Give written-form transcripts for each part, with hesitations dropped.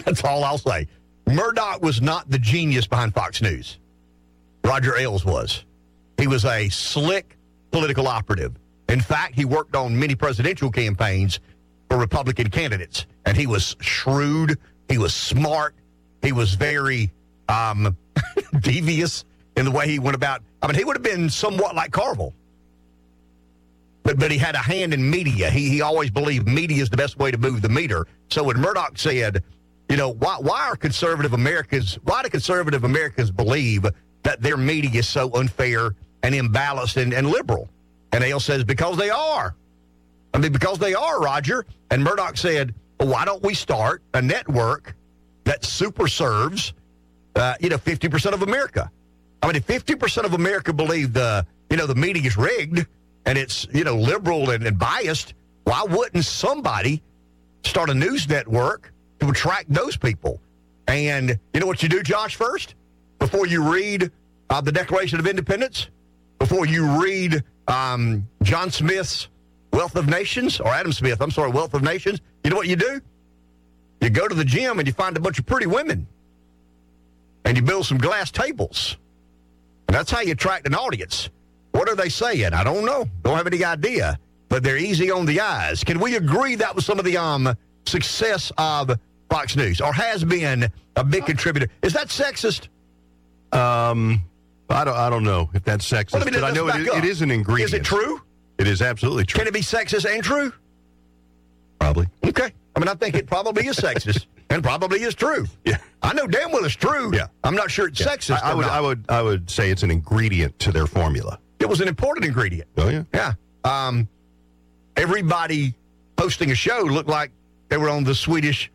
That's all I'll say. Murdoch was not the genius behind Fox News. Roger Ailes was. He was a slick political operative. In fact, he worked on many presidential campaigns for Republican candidates, and he was shrewd. He was smart. He was very devious in the way he went about. I mean, he would have been somewhat like Carville. But he had a hand in media. He always believed media is the best way to move the meter. So when Murdoch said, you know, why do conservative Americans believe that their media is so unfair and imbalanced and liberal? And Ailes says, because they are. I mean, because they are, Roger. And Murdoch said, well, why don't we start a network that super serves, 50% of America? I mean, if 50% of America believe the media is rigged and it's, liberal and biased, why wouldn't somebody start a news network to attract those people? And you know what you do, Josh, first? Before you read the Declaration of Independence, before you read John Smith's Wealth of Nations, or Adam Smith, Wealth of Nations, you know what you do? You go to the gym and you find a bunch of pretty women and you build some glass tables. And that's how you attract an audience. What are they saying? I don't know. Don't have any idea. But they're easy on the eyes. Can we agree that was some of the success of Fox News, or has been a big contributor? Is that sexist? I don't know if that's sexist, well, but I know it is an ingredient. Is it true? It is absolutely true. Can it be sexist and true? Probably. Okay. I mean, I think it probably is sexist and probably is true. Yeah. I know damn well it's true. Yeah. I'm not sure it's sexist. I would say it's an ingredient to their formula. It was an important ingredient. Oh, yeah. Yeah. Everybody hosting a show looked like they were on the Swedish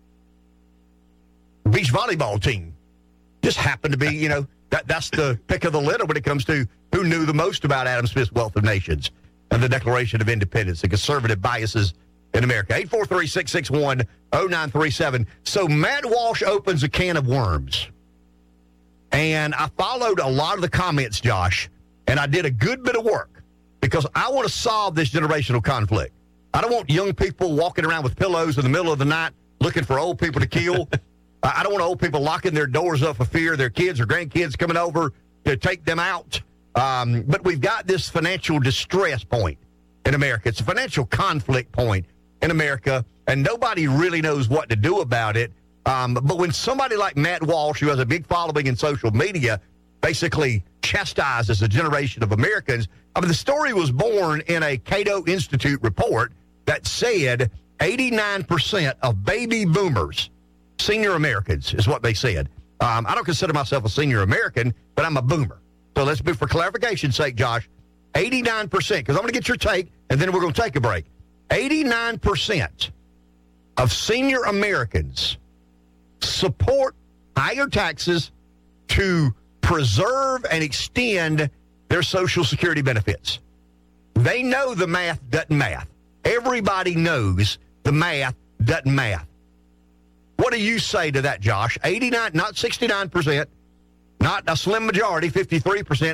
beach volleyball team. Just happened to be, that's the pick of the litter when it comes to who knew the most about Adam Smith's Wealth of Nations and the Declaration of Independence, the conservative biases in America. 843-661-0937. So Matt Walsh opens a can of worms. And I followed a lot of the comments, Josh, and I did a good bit of work because I want to solve this generational conflict. I don't want young people walking around with pillows in the middle of the night looking for old people to kill. I don't want old people locking their doors up for fear of their kids or grandkids coming over to take them out. But we've got this financial distress point in America. It's a financial conflict point in America, and nobody really knows what to do about it. But when somebody like Matt Walsh, who has a big following in social media, basically chastises a generation of Americans, I mean, the story was born in a Cato Institute report that said 89% of baby boomers, senior Americans, is what they said. I don't consider myself a senior American, but I'm a boomer. So let's be, for clarification's sake, Josh, 89%, because I'm going to get your take, and then we're going to take a break. 89% of senior Americans support higher taxes to preserve and extend their Social Security benefits. They know the math doesn't math. Everybody knows the math doesn't math. What do you say to that, Josh? 89, not 69%, not a slim majority, 53%,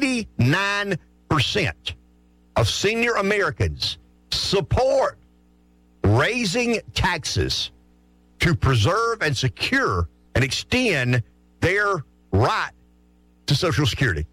89% of senior Americans support raising taxes to preserve and secure and extend their right to Social Security.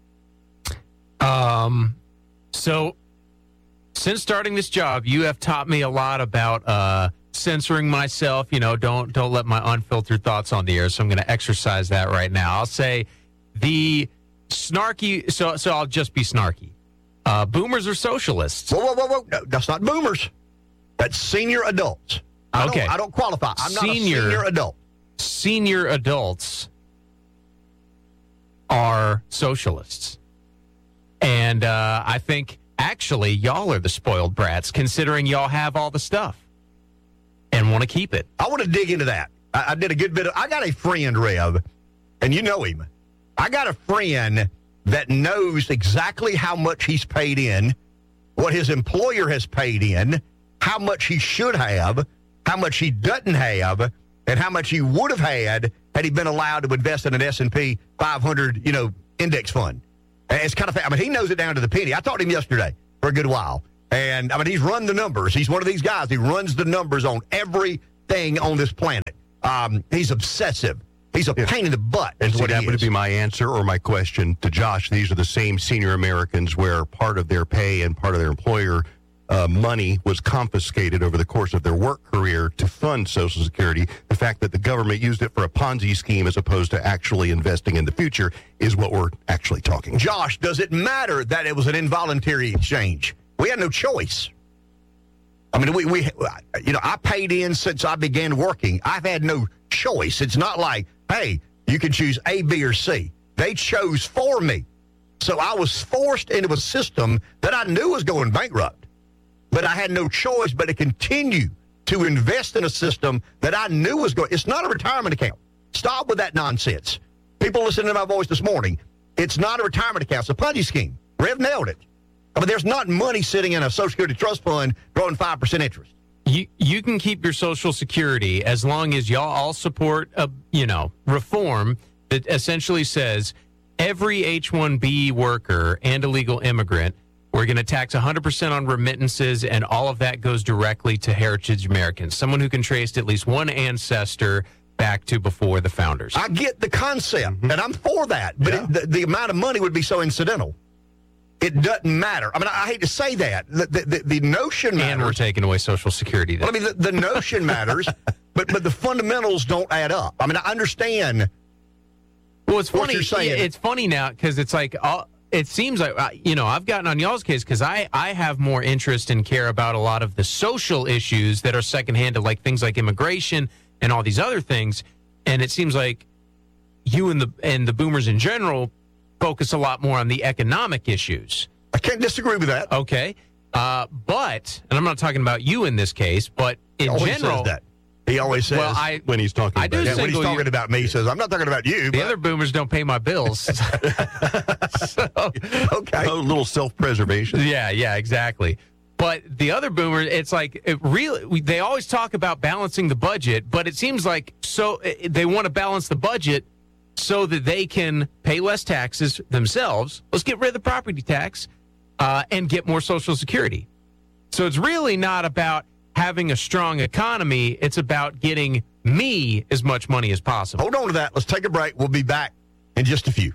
So since starting this job, you have taught me a lot about censoring myself. Don't let my unfiltered thoughts on the air. So I'm going to exercise that right now. I'll say the snarky. So I'll just be snarky. Boomers are socialists. Whoa. No, that's not boomers. That's senior adults. I don't qualify. I'm not a senior adult. Senior adults are socialists. And I think, actually, y'all are the spoiled brats, considering y'all have all the stuff and want to keep it. I want to dig into that. I did a good bit of... I got a friend, Rev, and you know him. I got a friend that knows exactly how much he's paid in, what his employer has paid in, how much he should have, how much he doesn't have, and how much he would have had he been allowed to invest in an S&P 500, index fund. And it's kind of, he knows it down to the penny. I talked to him yesterday for a good while. And, he's run the numbers. He's one of these guys. He runs the numbers on everything on this planet. He's obsessive. He's a pain in the butt. And is what that he would is. be my answer or my question to Josh. These are the same senior Americans where part of their pay and part of their employer money was confiscated over the course of their work career to fund Social Security. The fact that the government used it for a Ponzi scheme as opposed to actually investing in the future is what we're actually talking about. Josh, does it matter that it was an involuntary exchange? We had no choice. I mean, we I paid in since I began working. I've had no choice. It's not like, hey, you can choose A, B, or C. They chose for me. So I was forced into a system that I knew was going bankrupt. But I had no choice but to continue to invest in a system that I knew was going. It's not a retirement account. Stop with that nonsense. People listening to my voice this morning, it's not a retirement account. It's a Ponzi scheme. Rev nailed it. I mean, there's not money sitting in a Social Security trust fund growing 5% interest. You can keep your Social Security as long as y'all all support reform that essentially says every H-1B worker and illegal immigrant, we're going to tax 100% on remittances, and all of that goes directly to Heritage Americans, someone who can trace at least one ancestor back to before the founders. I get the concept, and I'm for that, but the amount of money would be so incidental. It doesn't matter. I mean, I hate to say that. The notion matters. And we're taking away Social Security. Well, I mean, the notion matters, but the fundamentals don't add up. I mean, I understand. Well, it's funny. You're saying. It's funny now because it's like it seems like I've gotten on y'all's case because I have more interest and care about a lot of the social issues that are secondhand to like things like immigration and all these other things, and it seems like you and the boomers in general focus a lot more on the economic issues. I can't disagree with that. Okay, but and I'm not talking about you in this case, but in general, says that. He always says when he's talking I about do it. when he's talking about me, he says, I'm not talking about you. The other boomers don't pay my bills. So, okay. A little self-preservation. yeah, exactly. But the other boomers, it's like they always talk about balancing the budget, but it seems like they want to balance the budget so that they can pay less taxes themselves. Let's get rid of the property tax and get more Social Security. So it's really not about having a strong economy. It's about getting me as much money as possible. Hold on to that. Let's take a break. We'll be back in just a few.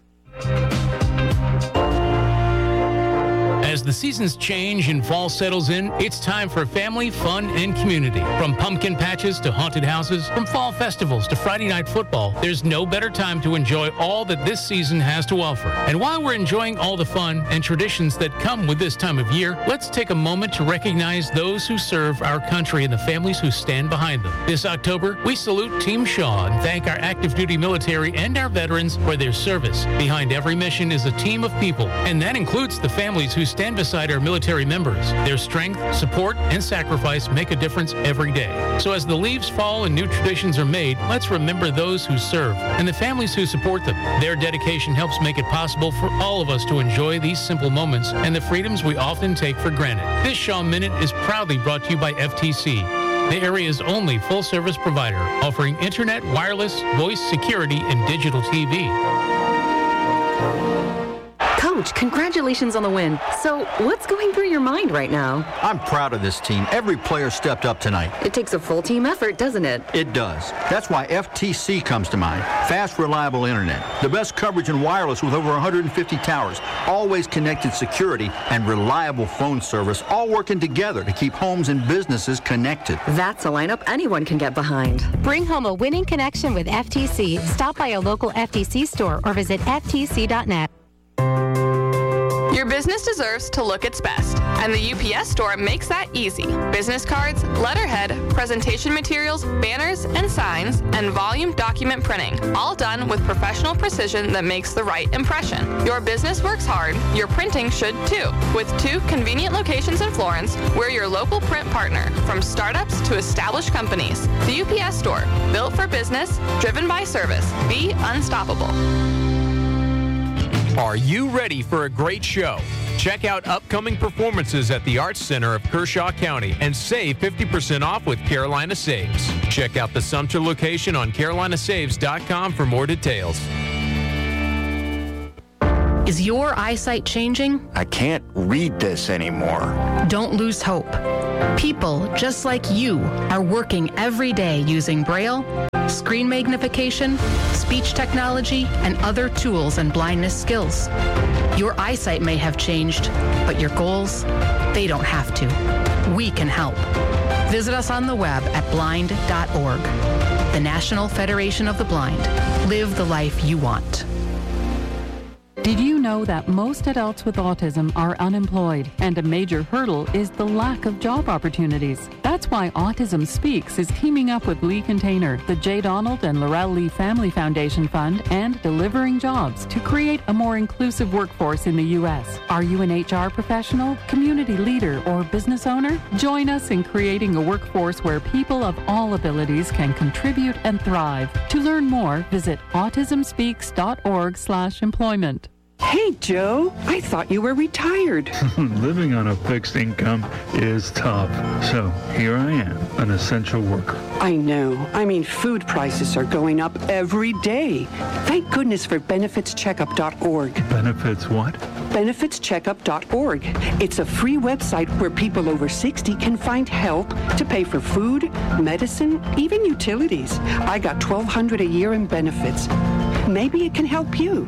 As the seasons change and fall settles in, it's time for family, fun, and community. From pumpkin patches to haunted houses, from fall festivals to Friday night football, there's no better time to enjoy all that this season has to offer. And while we're enjoying all the fun and traditions that come with this time of year, let's take a moment to recognize those who serve our country and the families who stand behind them. This October, we salute Team Shaw and thank our active duty military and our veterans for their service. Behind every mission is a team of people, and that includes the families who stand beside our military members. Their strength, support, and sacrifice make a difference every day. So as the leaves fall and new traditions are made, let's remember those who serve and the families who support them. Their dedication helps make it possible for all of us to enjoy these simple moments and the freedoms we often take for granted. This Shaw Minute is proudly brought to you by FTC, the area's only full-service provider, offering internet, wireless, voice, security, and digital TV. Coach, congratulations on the win. So, what's going through your mind right now? I'm proud of this team. Every player stepped up tonight. It takes a full team effort, doesn't it? It does. That's why FTC comes to mind. Fast, reliable internet. The best coverage in wireless with over 150 towers. Always connected security and reliable phone service, all working together to keep homes and businesses connected. That's a lineup anyone can get behind. Bring home a winning connection with FTC. Stop by a local FTC store or visit ftc.net. Your business deserves to look its best, and the UPS Store makes that easy. Business cards, letterhead, presentation materials, banners and signs, and volume document printing, all done with professional precision that makes the right impression. Your business works hard, your printing should too. With 2 convenient locations in Florence, we're your local print partner, from startups to established companies. The UPS Store, built for business, driven by service. Be unstoppable. Are you ready for a great show? Check out upcoming performances at the Arts Center of Kershaw County and save 50% off with Carolina Saves. Check out the Sumter location on carolinasaves.com for more details. Is your eyesight changing? I can't read this anymore. Don't lose hope. People just like you are working every day using Braille, screen magnification, speech technology, and other tools and blindness skills. Your eyesight may have changed, but your goals, they don't have to. We can help. Visit us on the web at blind.org. The National Federation of the Blind. Live the life you want. Did you know that most adults with autism are unemployed, and a major hurdle is the lack of job opportunities? That's why Autism Speaks is teaming up with Lee Container, the J. Donald and Laurel Lee Family Foundation Fund, and Delivering Jobs to create a more inclusive workforce in the U.S. Are you an HR professional, community leader, or business owner? Join us in creating a workforce where people of all abilities can contribute and thrive. To learn more, visit autismspeaks.org/employment. Hey, Joe, I thought you were retired. Living on a fixed income is tough. So here I am, an essential worker. I know. I mean, food prices are going up every day. Thank goodness for benefitscheckup.org. Benefits what? benefitscheckup.org. It's a free website where people over 60 can find help to pay for food, medicine, even utilities. I got $1,200 a year in benefits. Maybe it can help you.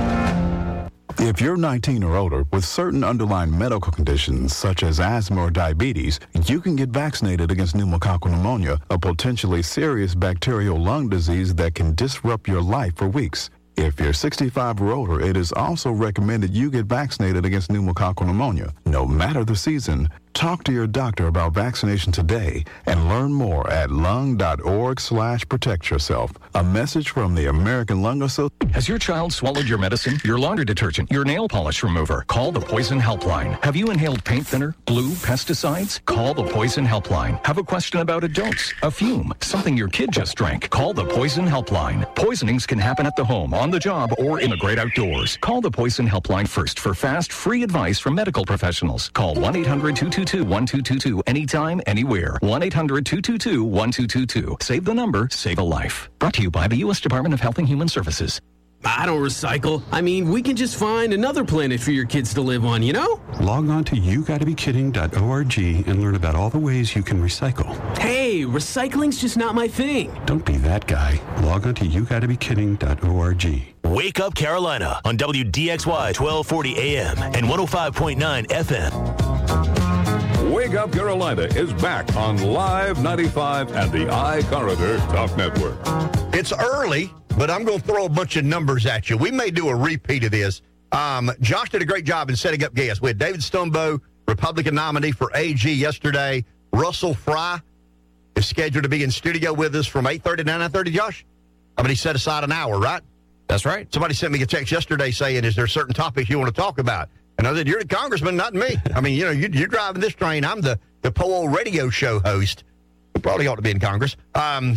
If you're 19 or older with certain underlying medical conditions such as asthma or diabetes, you can get vaccinated against pneumococcal pneumonia, a potentially serious bacterial lung disease that can disrupt your life for weeks. If you're 65 or older, it is also recommended you get vaccinated against pneumococcal pneumonia, no matter the season. Talk to your doctor about vaccination today and learn more at lung.org/protect yourself. A message from the American Lung Association. Has your child swallowed your medicine, your laundry detergent, your nail polish remover? Call the Poison Helpline. Have you inhaled paint thinner, glue, pesticides? Call the Poison Helpline. Have a question about a dose, a fume, something your kid just drank? Call the Poison Helpline. Poisonings can happen at the home, on the job, or in the great outdoors. Call the Poison Helpline first for fast, free advice from medical professionals. Call 1-800-222-1222 anytime, anywhere. 1-800-222-1222. Save the number, save a life. Brought to you by the U.S. Department of Health and Human Services. I don't recycle. I mean, we can just find another planet for your kids to live on, you know? Log on to yougottabekidding.org and learn about all the ways you can recycle. Hey, recycling's just not my thing. Don't be that guy. Log on to yougottabekidding.org. Wake Up Carolina on WDXY 1240 AM and 105.9 FM. Wake Up Carolina is back on Live 95 and the iCorridor Talk Network. It's early, but I'm going to throw a bunch of numbers at you. We may do a repeat of this. Josh did a great job in setting up guests. We had David Stumbo, Republican nominee for AG yesterday. Russell Fry is scheduled to be in studio with us from 8:30 to 9:30, Josh? I mean, he set aside an hour, right? That's right. Somebody sent me a text yesterday saying, is there certain topics you want to talk about? And I said, you're the congressman, not me. I mean, you know, you're driving this train. I'm the poor old radio show host. You probably ought to be in Congress. I'm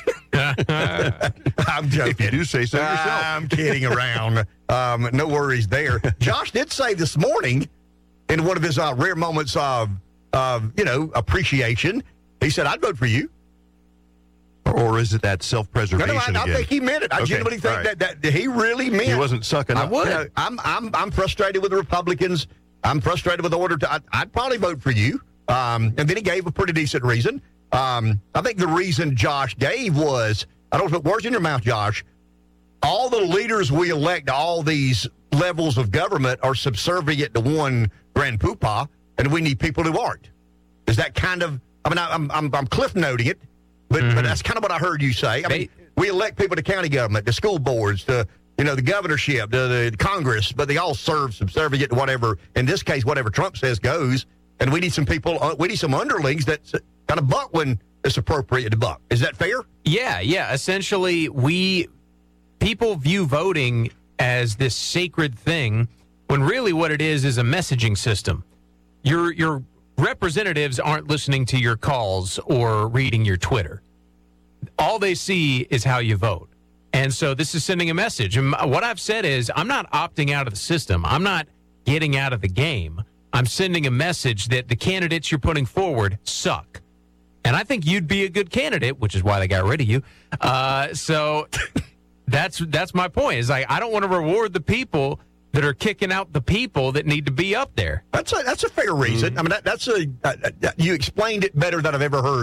joking. If you do say so yourself. I'm kidding around. No worries there. Josh did say this morning in one of his rare moments of appreciation, he said, I'd vote for you. Or is it that self-preservation I think he meant it. I genuinely think that he really meant it. He wasn't sucking up. I would. I'm frustrated with the Republicans. I'm frustrated with the order. I'd probably vote for you. And then he gave a pretty decent reason. I think the reason Josh gave was, I don't put words in your mouth, Josh, all the leaders we elect to all these levels of government are subservient to one grand poobah, and we need people who aren't. Is that kind of, I mean, I'm cliff noting it, but that's kind of what I heard you say. I mean, we elect people to county government, to school boards, to, the governorship, to the Congress, but they all serve subservient to whatever, in this case, whatever Trump says goes. And we need some people, we need some underlings that kind of buck when it's appropriate to buck. Is that fair? Yeah. Essentially, people view voting as this sacred thing when really what it is a messaging system. Your representatives aren't listening to your calls or reading your Twitter. All they see is how you vote. And so this is sending a message. And what I've said is I'm not opting out of the system. I'm not getting out of the game. I'm sending a message that the candidates you're putting forward suck. And I think you'd be a good candidate, which is why they got rid of you. So that's my point. Is I don't want to reward the people that are kicking out the people that need to be up there. That's a fair reason. I mean, you explained it better than I've ever heard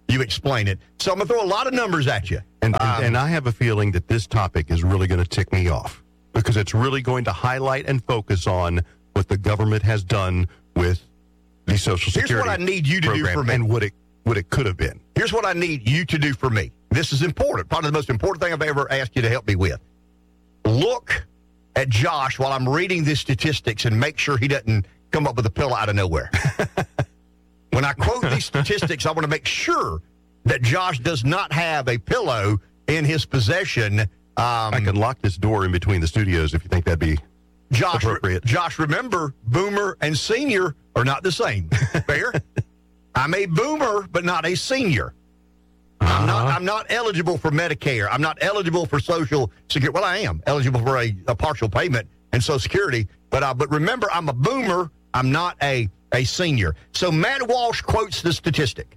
you explain it. So I'm going to throw a lot of numbers at you. And I have a feeling that this topic is really going to tick me off because it's really going to highlight and focus on what the government has done with the Social Security Here's what I need you to do for me. And what it could have been. Here's what I need you to do for me. This is important. Probably the most important thing I've ever asked you to help me with. Look at Josh while I'm reading these statistics and make sure he doesn't come up with a pillow out of nowhere. When I quote these statistics, I want to make sure that Josh does not have a pillow in his possession. I can lock this door in between the studios if you think that'd be appropriate. Josh, remember, boomer and senior are not the same. Fair? I'm a boomer, but not a senior. I'm not eligible for Medicare. I'm not eligible for Social Security. Well, I am eligible for a partial payment and Social Security. But remember, I'm a boomer. I'm not a senior. So Matt Walsh quotes the statistic.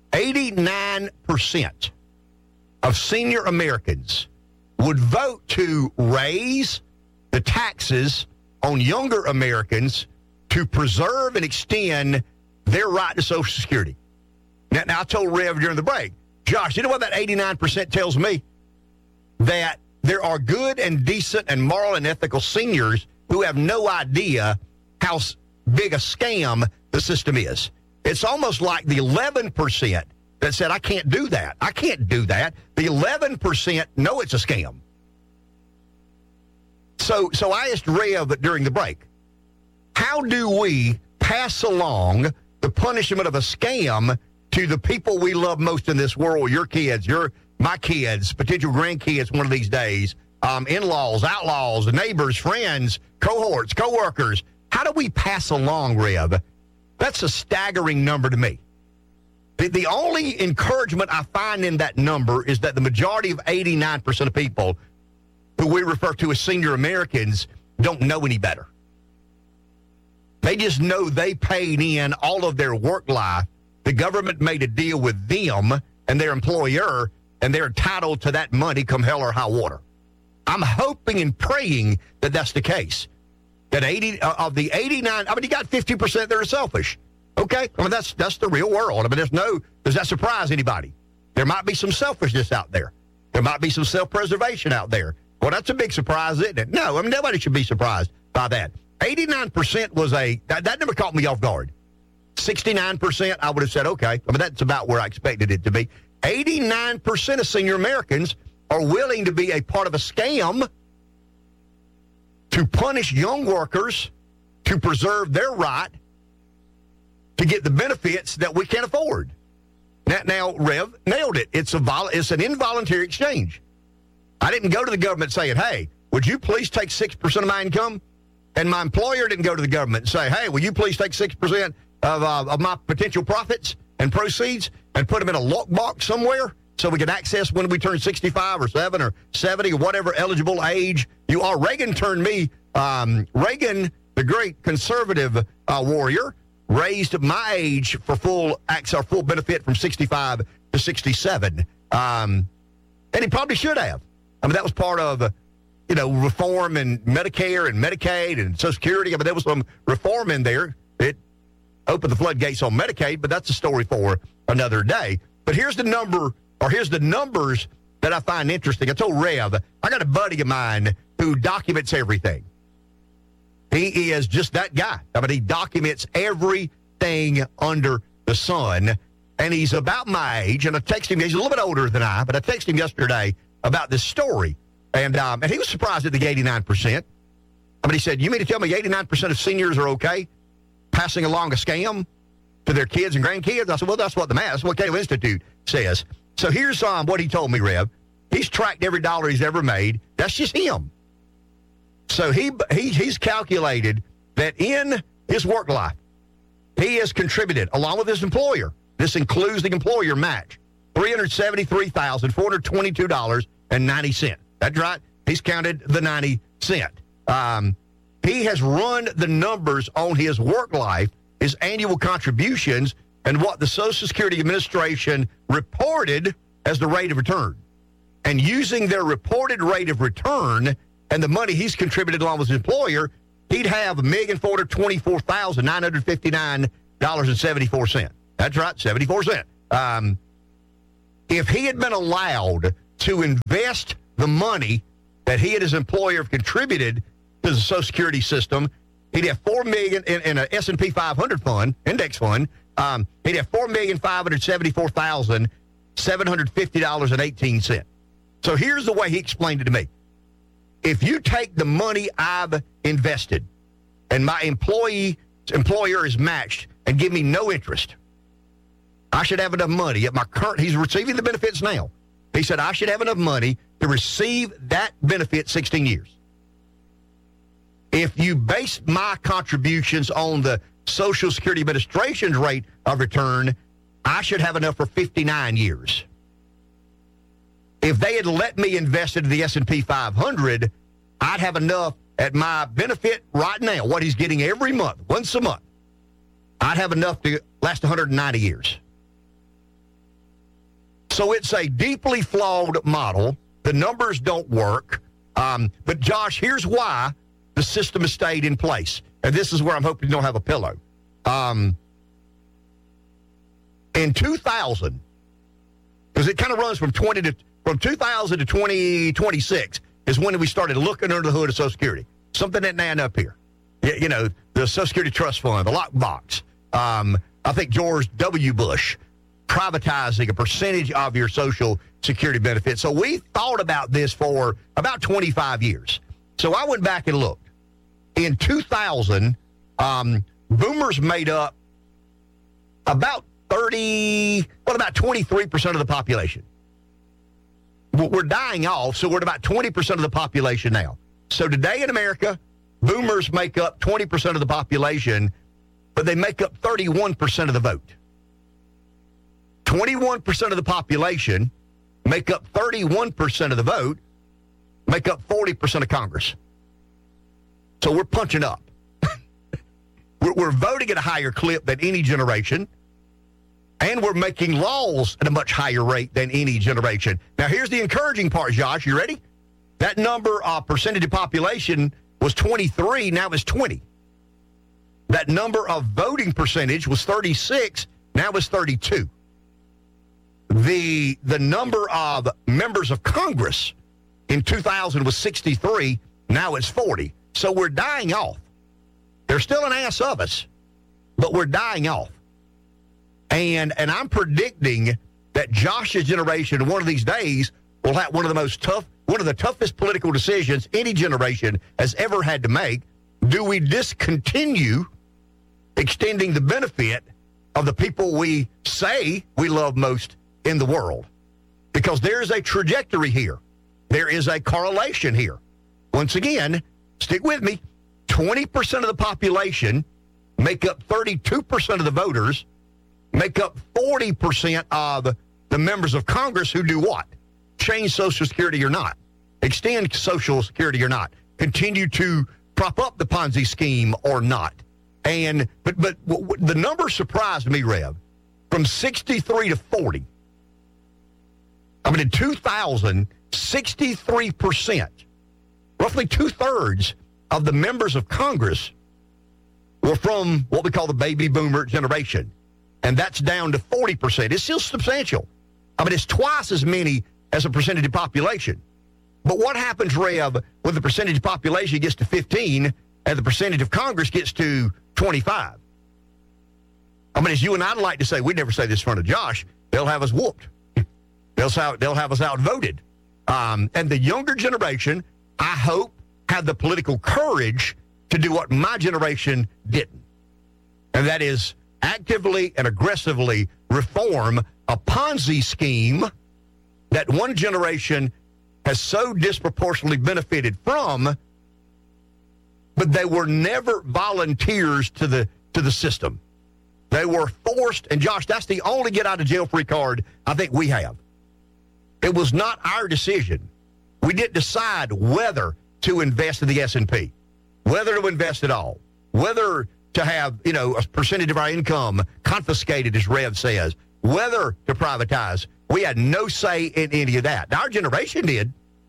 89% of senior Americans would vote to raise the taxes on younger Americans to preserve and extend their right to Social Security. Now I told Rev during the break, Josh, you know what that 89% tells me? That there are good and decent and moral and ethical seniors who have no idea how big a scam the system is. It's almost like the 11% that said, I can't do that. I can't do that. The 11% know it's a scam. So I asked Rev during the break, how do we pass along the punishment of a scam to the people we love most in this world, your kids, my kids, potential grandkids one of these days, in-laws, outlaws, neighbors, friends, cohorts, coworkers? How do we pass along, Rev? That's a staggering number to me. The only encouragement I find in that number is that the majority of 89% of people who we refer to as senior Americans don't know any better. They just know they paid in all of their work life. The government made a deal with them and their employer, and they're entitled to that money come hell or high water. I'm hoping and praying that that's the case. That 80 of the 89, you got 50% that are selfish. Okay, that's the real world. Does that surprise anybody? There might be some selfishness out there. There might be some self-preservation out there. Well, that's a big surprise, isn't it? No, nobody should be surprised by that. 89% was that number caught me off guard. 69%, I would have said, okay. That's about where I expected it to be. 89% of senior Americans are willing to be a part of a scam to punish young workers to preserve their right to get the benefits that we can't afford. Now Rev nailed it. It's an involuntary exchange. I didn't go to the government saying, hey, would you please take 6% of my income? And my employer didn't go to the government and say, hey, will you please take 6% of my potential profits and proceeds and put them in a lockbox somewhere so we can access when we turn 65 or 7 or 70 or whatever eligible age you are. Reagan turned me, Reagan, the great conservative warrior, raised my age for full benefit from 65 to 67. And he probably should have. That was part of, reform and Medicare and Medicaid and Social Security. There was some reform in there. It opened the floodgates on Medicaid, but that's a story for another day. But here's the numbers that I find interesting. I told Rev, I got a buddy of mine who documents everything. He is just that guy. He documents everything under the sun, and he's about my age. And I texted him. He's a little bit older than I, but I texted him yesterday about this story, and he was surprised at the 89%. He said, "You mean to tell me 89% of seniors are okay passing along a scam to their kids and grandkids?" I said, "Well, that's what that's what Cato Institute says." So here's what he told me, Rev. He's tracked every dollar he's ever made. That's just him. So he's calculated that in his work life, he has contributed, along with his employer, this includes the employer match, $373,422.90. That's right. He's counted the 90 cent. He has run the numbers on his work life, his annual contributions, and what the Social Security Administration reported as the rate of return. And using their reported rate of return and the money he's contributed along with his employer, he'd have $1,424,959.74. That's right, 74 cents. if he had been allowed to invest the money that he and his employer have contributed to the Social Security system, he'd have $4 million in an S&P 500 fund, index fund. He'd have $4,574,750.18. So here's the way he explained it to me. If you take the money I've invested and my employer is matched and give me no interest, I should have enough money at my current, he's receiving the benefits now. He said, I should have enough money to receive that benefit 16 years. If you base my contributions on the Social Security Administration's rate of return, I should have enough for 59 years. If they had let me invest into the S&P 500, I'd have enough at my benefit right now, what he's getting every month, once a month. I'd have enough to last 190 years. So it's a deeply flawed model. The numbers don't work. But, Josh, here's why the system has stayed in place. And this is where I'm hoping you don't have a pillow. In 2000, because it kind of runs from 2000 to 2026 is when we started looking under the hood of Social Security. Something that ran up here. You know, the Social Security Trust Fund, the lockbox. I think George W. Bush privatizing a percentage of your Social Security benefits. So we thought about this for about 25 years. So I went back and looked. In 2000, boomers made up about 23% of the population. We're dying off, so we're at about 20% of the population now. So today in America, boomers make up 20% of the population, but they make up 31% of the vote. 21% of the population make up 31% of the vote, make up 40% of Congress. So we're punching up. We're voting at a higher clip than any generation, and we're making laws at a much higher rate than any generation. Now, here's the encouraging part, Josh. You ready? That number of percentage of population was 23, now it's 20. That number of voting percentage was 36, now it's 32. The number of members of Congress in 2000 was 63, now it's 40. So we're dying off. There's still an ass of us, but we're dying off. And I'm predicting that Josh's generation one of these days will have one of the toughest political decisions any generation has ever had to make. Do we discontinue extending the benefit of the people we say we love most in the world? Because there is a trajectory here. There is a correlation here. Once again, stick with me. 20% of the population make up 32% of the voters, make up 40% of the members of Congress who do what? Change Social Security or not. Extend Social Security or not. Continue to prop up the Ponzi scheme or not. But the number surprised me, Rev. From 63 to 40. I mean, in 2000, 63%, roughly two-thirds of the members of Congress were from what we call the baby boomer generation. And that's down to 40%. It's still substantial. I mean, it's twice as many as a percentage of population. But what happens, Rev, when the percentage of population gets to 15 and the percentage of Congress gets to 25? I mean, as you and I'd like to say, we'd never say this in front of Josh, they'll have us whooped. They'll have us outvoted. And the younger generation, I hope, have the political courage to do what my generation didn't. And that is actively and aggressively reform a Ponzi scheme that one generation has so disproportionately benefited from, but they were never volunteers to the system. They were forced, and Josh, that's the only get-out-of-jail-free card I think we have. It was not our decision. We didn't decide whether to invest in the S&P, whether to invest at all, whether to have, a percentage of our income confiscated, as Rev says, whether to privatize. We had no say in any of that. Now, our generation did.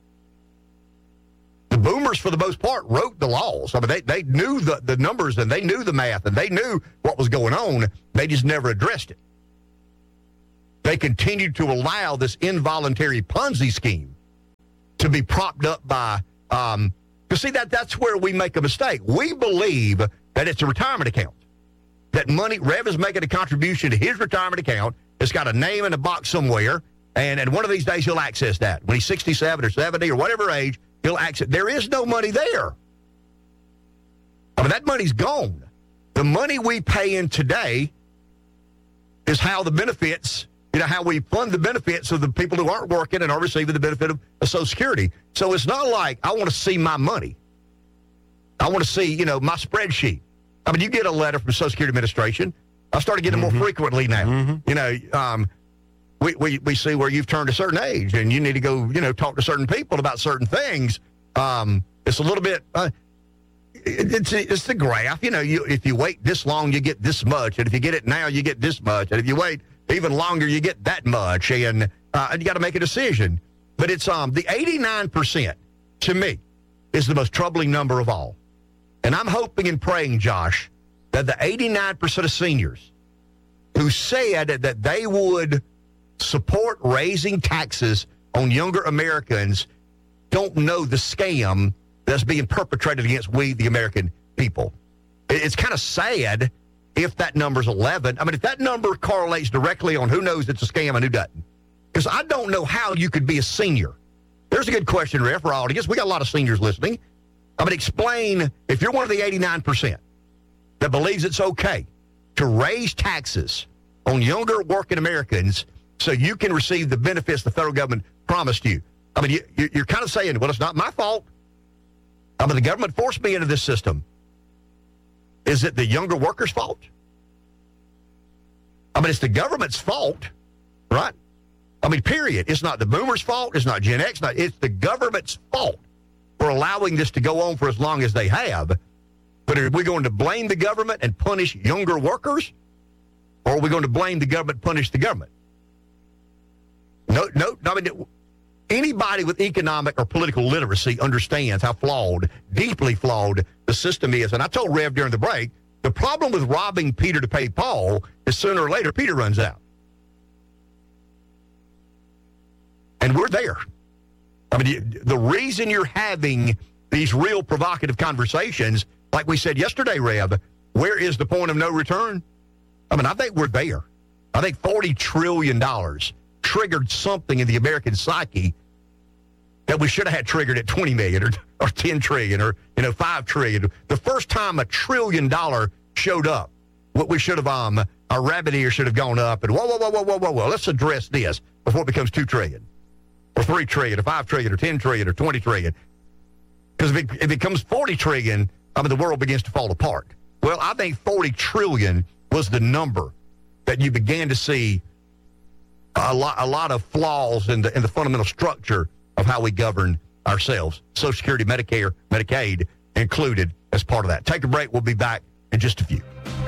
The boomers, for the most part, wrote the laws. I mean, they knew the numbers, and they knew the math, and they knew what was going on. They just never addressed it. they continue to allow this involuntary Ponzi scheme to be propped up by, because see, that's where we make a mistake. We believe that it's a retirement account, that money, Rev is making a contribution to his retirement account. It's got a name in a box somewhere, and one of these days he'll access that. When he's 67 or 70 or whatever age, he'll access. There is no money there. I mean, that money's gone. The money we pay in today is how the benefits, how we fund the benefits of the people who aren't working and are receiving the benefit of Social Security. So it's not like I want to see my money. I want to see, my spreadsheet. I mean, you get a letter from the Social Security Administration. I started getting them more frequently now. We see where you've turned a certain age and you need to go, talk to certain people about certain things. It's a little bit, it's the graph. If you wait this long, you get this much. And if you get it now, you get this much. And if you wait even longer, you get that much. And you got to make a decision. But it's the 89%, to me, is the most troubling number of all. And I'm hoping and praying, Josh, that the 89% of seniors who said that they would support raising taxes on younger Americans don't know the scam that's being perpetrated against we, the American people. It's kind of sad if that number's 11. I mean, if that number correlates directly on who knows it's a scam and who doesn't. Because I don't know how you could be a senior. There's a good question, Ref, for our audience. We got a lot of seniors listening. I mean, explain, if you're one of the 89% that believes it's okay to raise taxes on younger working Americans so you can receive the benefits the federal government promised you. I mean, you're kind of saying, well, it's not my fault. I mean, the government forced me into this system. Is it the younger workers' fault? I mean, it's the government's fault, right? I mean, period. It's not the boomers' fault. It's not Gen X. It's the government's fault for allowing this to go on for as long as they have. But are we going to blame the government and punish younger workers? Or are we going to blame the government, punish the government? No. I mean, anybody with economic or political literacy understands how flawed, deeply flawed the system is. And I told Rev during the break, the problem with robbing Peter to pay Paul is sooner or later Peter runs out. And we're there. I mean, the reason you're having these real provocative conversations, like we said yesterday, Rev, where is the point of no return? I mean, I think we're there. I think $40 trillion triggered something in the American psyche that we should have had triggered at 20 million or 10 trillion or, 5 trillion. The first time $1 trillion showed up, what we should have, our rabbit ear should have gone up and whoa, let's address this before it becomes 2 trillion or 3 trillion or 5 trillion or 10 trillion or 20 trillion. Because if it becomes 40 trillion, I mean, the world begins to fall apart. Well, I think 40 trillion was the number that you began to see a lot of flaws in the fundamental structure of how we govern ourselves. Social Security, Medicare, Medicaid included as part of that. Take a break. We'll be back in just a few.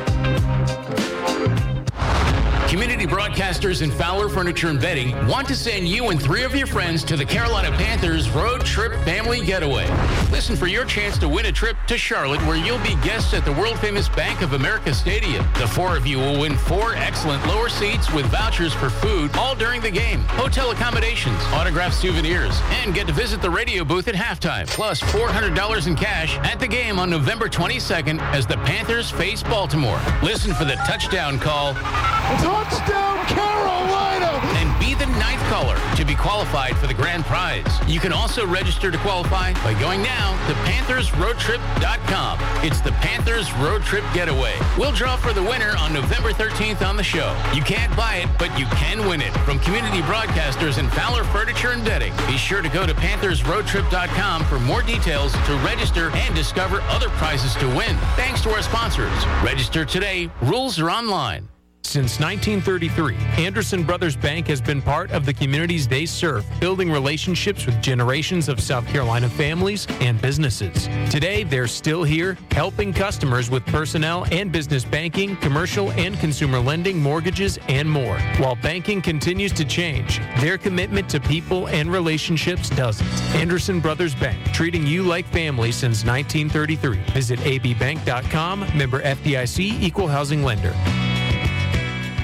Community broadcasters and Fowler Furniture and Bedding want to send you and 3 of your friends to the Carolina Panthers Road Trip Family Getaway. Listen for your chance to win a trip to Charlotte, where you'll be guests at the world-famous Bank of America Stadium. The 4 of you will win 4 excellent lower seats with vouchers for food all during the game, hotel accommodations, autographed souvenirs, and get to visit the radio booth at halftime, plus $400 in cash at the game on November 22nd as the Panthers face Baltimore. Listen for the touchdown call. Touchdown, Carolina! And be the 9th caller to be qualified for the grand prize. You can also register to qualify by going now to PanthersRoadTrip.com. It's the Panthers Road Trip Getaway. We'll draw for the winner on November 13th on the show. You can't buy it, but you can win it. From community broadcasters and Fowler Furniture and Bedding. Be sure to go to PanthersRoadTrip.com for more details to register and discover other prizes to win. Thanks to our sponsors. Register today. Rules are online. Since 1933, Anderson Brothers Bank has been part of the communities they serve, building relationships with generations of South Carolina families and businesses. Today, they're still here, helping customers with personnel and business banking, commercial and consumer lending, mortgages, and more. While banking continues to change, their commitment to people and relationships doesn't. Anderson Brothers Bank, treating you like family since 1933. Visit abbank.com, member FDIC, equal housing lender.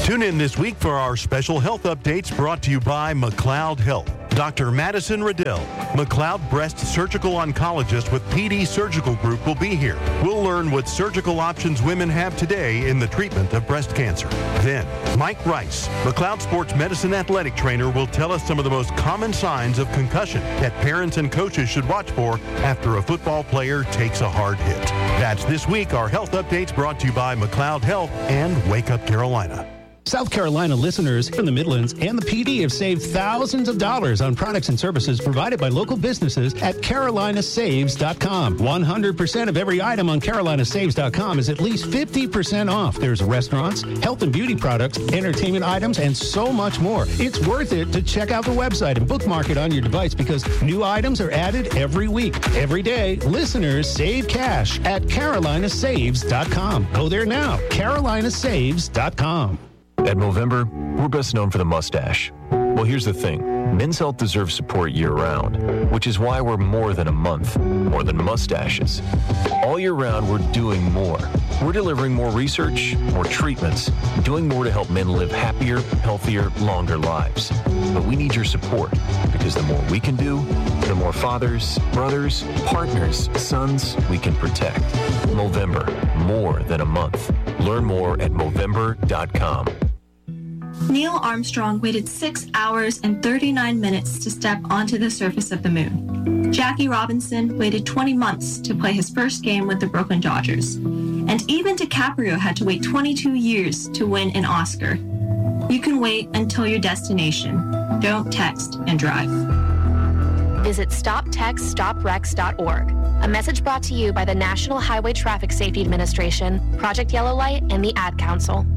Tune in this week for our special health updates brought to you by McLeod Health. Dr. Madison Riddell, McLeod Breast Surgical Oncologist with PD Surgical Group, will be here. We'll learn what surgical options women have today in the treatment of breast cancer. Then, Mike Rice, McLeod Sports Medicine Athletic Trainer, will tell us some of the most common signs of concussion that parents and coaches should watch for after a football player takes a hard hit. That's this week, our health updates brought to you by McLeod Health and Wake Up Carolina. South Carolina listeners from the Midlands and the PD have saved thousands of dollars on products and services provided by local businesses at carolinasaves.com. 100% of every item on carolinasaves.com is at least 50% off. There's restaurants, health and beauty products, entertainment items, and so much more. It's worth it to check out the website and bookmark it on your device because new items are added every week. Every day, listeners save cash at carolinasaves.com. Go there now, carolinasaves.com. At Movember, we're best known for the mustache. Well, here's the thing. Men's health deserves support year-round, which is why we're more than a month, more than mustaches. All year round, we're doing more. We're delivering more research, more treatments, doing more to help men live happier, healthier, longer lives. But we need your support, because the more we can do, the more fathers, brothers, partners, sons we can protect. Movember, more than a month. Learn more at Movember.com. Neil Armstrong waited 6 hours and 39 minutes to step onto the surface of the moon. Jackie Robinson waited 20 months to play his first game with the Brooklyn Dodgers. And even DiCaprio had to wait 22 years to win an Oscar. You can wait until your destination. Don't text and drive. Visit StopTextStopWrecks.org. A message brought to you by the National Highway Traffic Safety Administration, Project Yellow Light, and the Ad Council.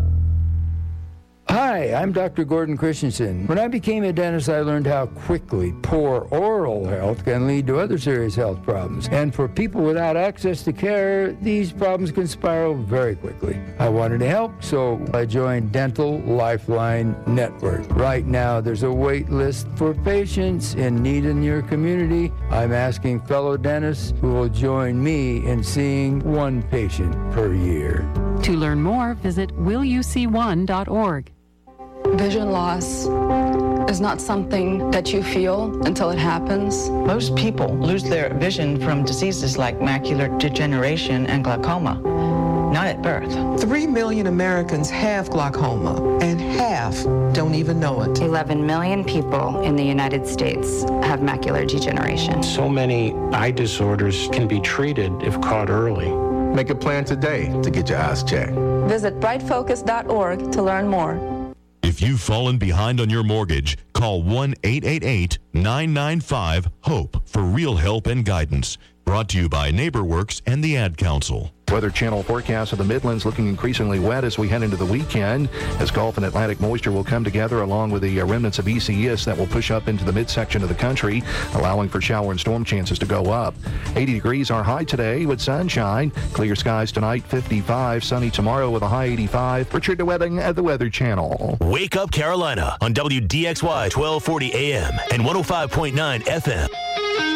Hi, I'm Dr. Gordon Christensen. When I became a dentist, I learned how quickly poor oral health can lead to other serious health problems. And for people without access to care, these problems can spiral very quickly. I wanted to help, so I joined Dental Lifeline Network. Right now, there's a wait list for patients in need in your community. I'm asking fellow dentists who will join me in seeing one patient per year. To learn more, visit willyouseeone.org. Vision loss is not something that you feel until it happens. Most people lose their vision from diseases like macular degeneration and glaucoma, not at birth. 3 million Americans have glaucoma, and half don't even know it. 11 million people in the United States have macular degeneration. So many eye disorders can be treated if caught early. Make a plan today to get your eyes checked. Visit brightfocus.org to learn more. If you've fallen behind on your mortgage, call 1-888-995-HOPE for real help and guidance. Brought to you by NeighborWorks and the Ad Council. Weather Channel forecast of the Midlands looking increasingly wet as we head into the weekend, as Gulf and Atlantic moisture will come together along with the remnants of ECS that will push up into the midsection of the country, allowing for shower and storm chances to go up. 80 degrees our high today with sunshine. Clear skies tonight, 55. Sunny tomorrow with a high 85. Richard DeWedding at the Weather Channel. Wake Up Carolina on WDXY 1240 AM and 105.9 FM.